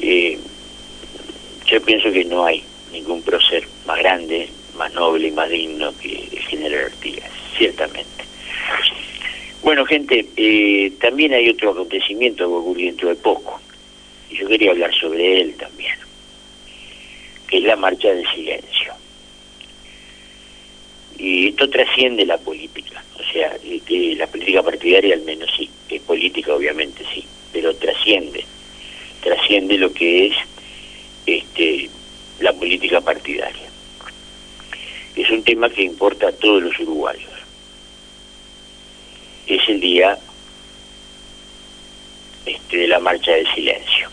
Yo pienso que no hay ningún prócer más grande, más noble y más digno que el general Artigas, ciertamente. Bueno, gente, también hay otro acontecimiento que ocurrió dentro de poco, y yo quería hablar sobre él también, que es la marcha del silencio. Y esto trasciende la política, o sea, la política partidaria al menos sí, es política obviamente sí, pero trasciende lo que es la política partidaria. Es un tema que importa a todos los uruguayos. Es el día de la marcha del silencio.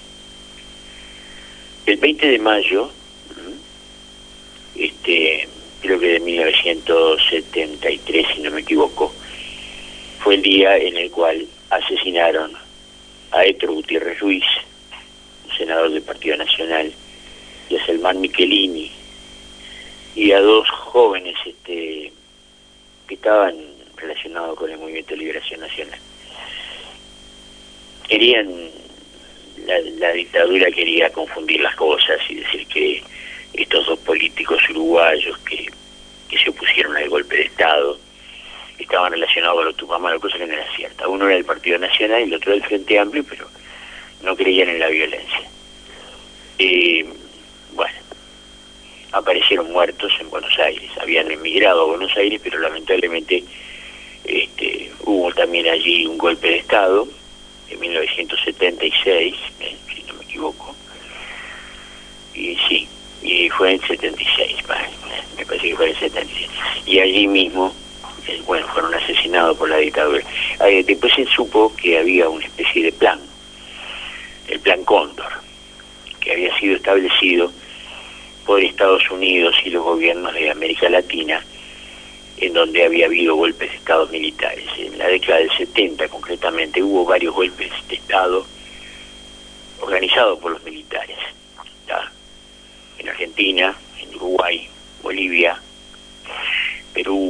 El 20 de mayo, creo que de 1973, si no me equivoco, fue el día en el cual asesinaron a Héctor Gutiérrez Ruiz, un senador del Partido Nacional, y a Selmán Michelini, y a dos jóvenes que estaban relacionados con el Movimiento de Liberación Nacional. La dictadura quería confundir las cosas y decir que estos dos políticos uruguayos que se opusieron al golpe de Estado estaban relacionados con los Tupamaros, cosa que no era cierta. Uno era del Partido Nacional y el otro del Frente Amplio, pero no creían en la violencia. Bueno, aparecieron muertos en Buenos Aires, habían emigrado a Buenos Aires, pero lamentablemente hubo también allí un golpe de Estado en 1976, si no me equivoco, y sí, y fue en 76, me parece que fue en 76, y allí mismo, fueron asesinados por la dictadura. Después se supo que había una especie de plan, el Plan Cóndor, que había sido establecido por Estados Unidos y los gobiernos de América Latina, en donde había habido golpes de Estado militares. En la década del 70, concretamente, hubo varios golpes de Estado organizados por los militares. ¿Está? En Argentina, en Uruguay, Bolivia, Perú.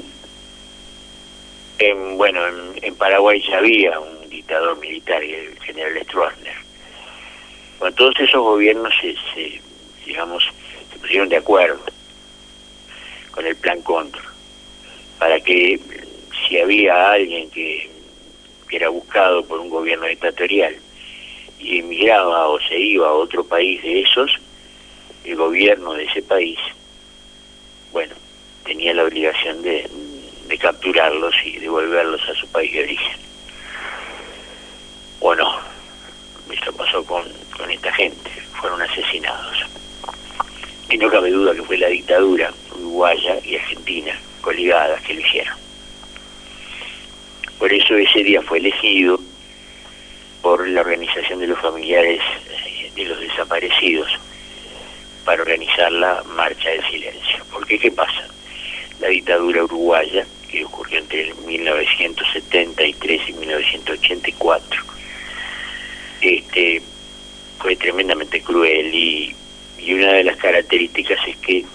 En Paraguay ya había un dictador militar, el general Stroessner. Bueno, todos esos gobiernos se pusieron de acuerdo con el Plan Cóndor, para que si había alguien que era buscado por un gobierno dictatorial y emigraba o se iba a otro país de esos, el gobierno de ese país, tenía la obligación de capturarlos y devolverlos a su país de origen. O no, esto pasó con esta gente, fueron asesinados. Y no cabe duda que fue la dictadura uruguaya y argentina coligadas que lo hicieron. Por eso ese día fue elegido por la organización de los familiares de los desaparecidos para organizar la marcha del silencio. Porque ¿qué pasa? La dictadura uruguaya, que ocurrió entre 1973 y 1984, fue tremendamente cruel y una de las características es que,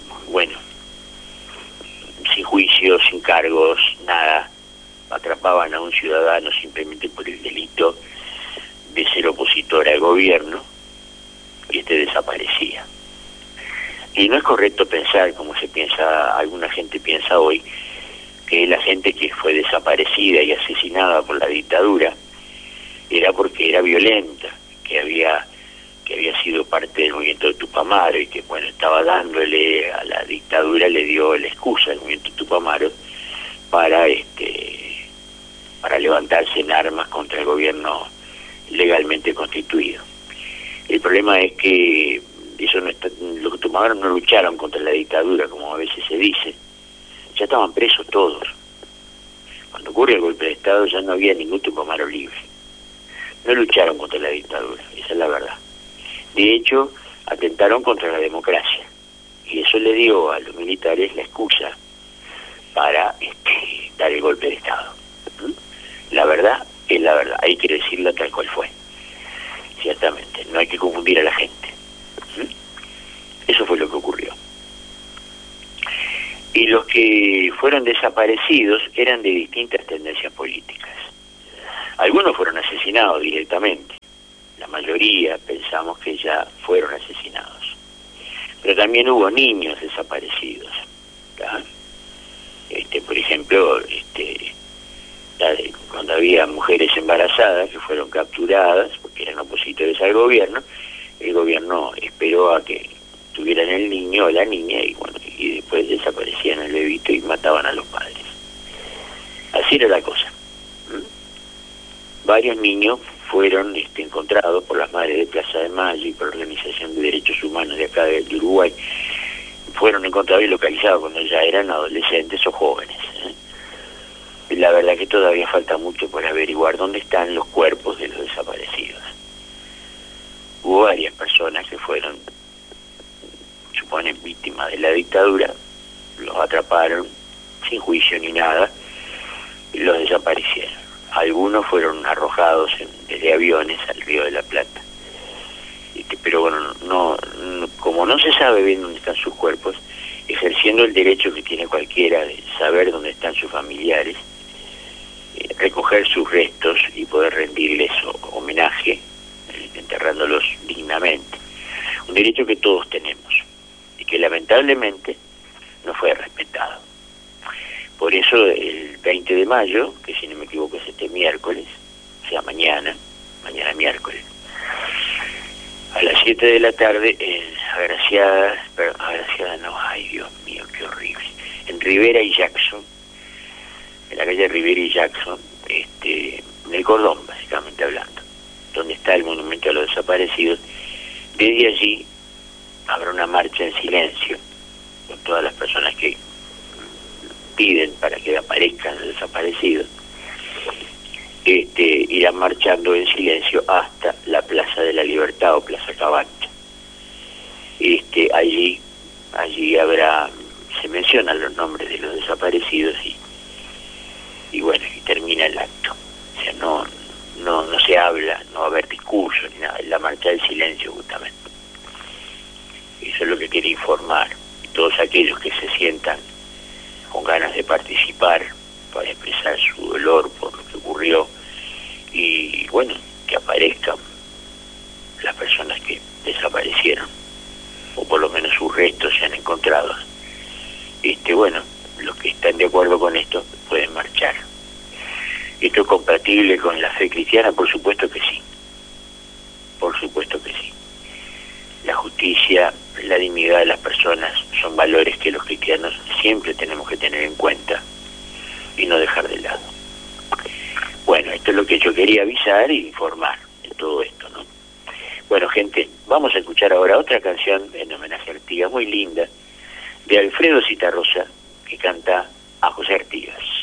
sin juicio, sin cargos, nada, atrapaban a un ciudadano simplemente por el delito de ser opositor al gobierno y desaparecía. Y no es correcto pensar, como alguna gente piensa hoy, que la gente que fue desaparecida y asesinada por la dictadura era porque era violenta, que había sido parte del movimiento de Tupamaro y que estaba dándole a la dictadura, le dio la excusa al movimiento Tupamaro para levantarse en armas contra el gobierno legalmente constituido. El problema es que los Tupamaros no lucharon contra la dictadura, como a veces se dice, ya estaban presos todos. Cuando ocurre el golpe de Estado ya no había ningún Tupamaro libre. No lucharon contra la dictadura, esa es la verdad. De hecho, atentaron contra la democracia. Y eso le dio a los militares la excusa para dar el golpe de Estado. La verdad es la verdad, hay que decirla tal cual fue. Ciertamente, no hay que confundir a la gente. Eso fue lo que ocurrió. Y los que fueron desaparecidos eran de distintas tendencias políticas. Algunos fueron asesinados directamente. La mayoría pensamos que ya fueron asesinados. Pero también hubo niños desaparecidos, ¿tá? Por ejemplo, cuando había mujeres embarazadas que fueron capturadas porque eran opositores al gobierno, el gobierno esperó a que tuvieran el niño o la niña y bueno, y después desaparecían el bebito y mataban a los padres. Así era la cosa. Varios niños fueron encontrados por las madres de Plaza de Mayo y por la Organización de Derechos Humanos de acá de Uruguay. Fueron encontrados y localizados cuando ya eran adolescentes o jóvenes. La verdad que todavía falta mucho por averiguar dónde están los cuerpos de los desaparecidos. Hubo varias personas que fueron, suponen, víctimas de la dictadura, los atraparon sin juicio ni nada y los desaparecieron. Algunos fueron arrojados desde aviones al Río de la Plata. Pero bueno, como no se sabe bien dónde están sus cuerpos, ejerciendo el derecho que tiene cualquiera de saber dónde están sus familiares, recoger sus restos y poder rendirles homenaje, enterrándolos dignamente. Un derecho que todos tenemos y que lamentablemente no fue respetado. Por eso el 20 de mayo, que si no me equivoco es este miércoles, o sea mañana miércoles, a las 7 de la tarde, Agraciada no, ay Dios mío, qué horrible, en Rivera y Jackson, en la calle Rivera y Jackson, en el Cordón, básicamente hablando, donde está el monumento a los desaparecidos. Desde allí habrá una marcha en silencio con todas las personas que piden para que aparezcan los desaparecidos. Irán marchando en silencio hasta la Plaza de la Libertad o Plaza Cabancha. Allí habrá, se mencionan los nombres de los desaparecidos y bueno, y termina el acto. O sea, no se habla, no va a haber discurso ni nada, es la marcha del silencio justamente. Eso es lo que quería informar. Y todos aquellos que se sientan con ganas de participar para expresar su dolor por lo que ocurrió y bueno, que aparezcan las personas que desaparecieron o por lo menos sus restos sean encontrados. Bueno, los que están de acuerdo con esto pueden marchar. ¿Esto es compatible con la fe cristiana? Por supuesto que sí. Por supuesto que sí. La justicia, la dignidad de las personas son valores que los cristianos siempre tenemos que tener en cuenta y no dejar de lado. Bueno, esto es lo que yo quería avisar e informar en todo esto, ¿no? Bueno, gente, vamos a escuchar ahora otra canción en homenaje a Artigas, muy linda, de Alfredo Zitarrosa, que canta a José Artigas.